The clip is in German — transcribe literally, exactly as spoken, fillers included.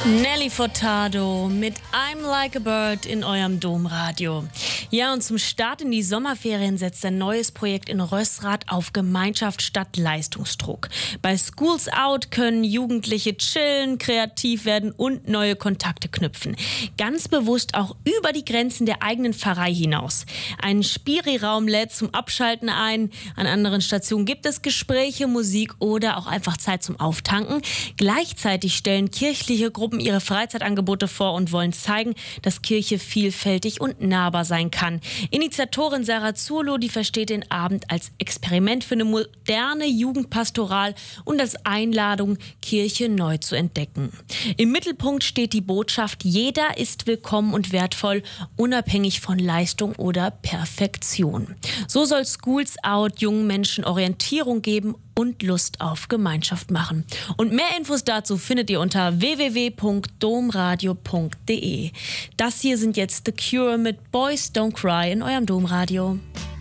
Nelly Furtado mit I'm Like a Bird in eurem Domradio. Ja, und zum Start in die Sommerferien setzt ein neues Projekt in Rössrath auf Gemeinschaft statt Leistungsdruck. Bei Schools Out können Jugendliche chillen, kreativ werden und neue Kontakte knüpfen. Ganz bewusst auch über die Grenzen der eigenen Pfarrei hinaus. Ein Spiri-Raum lädt zum Abschalten ein. An anderen Stationen gibt es Gespräche, Musik oder auch einfach Zeit zum Auftanken. Gleichzeitig stellen kirchliche Gruppen ihre Freizeitangebote vor und wollen zeigen, dass Kirche vielfältig und nahbar sein kann. Initiatorin Sarah Zurloh, die versteht den Abend als Experiment für eine moderne Jugendpastoral und als Einladung, Kirche neu zu entdecken. Im Mittelpunkt steht die Botschaft, jeder ist willkommen und wertvoll, unabhängig von Leistung oder Perfektion. So soll Schools Out jungen Menschen Orientierung geben und Lust auf Gemeinschaft machen. Und mehr Infos dazu findet ihr unter w w w punkt domradio punkt de. Das hier sind jetzt The Cure mit Boys Don't Cry in eurem Domradio.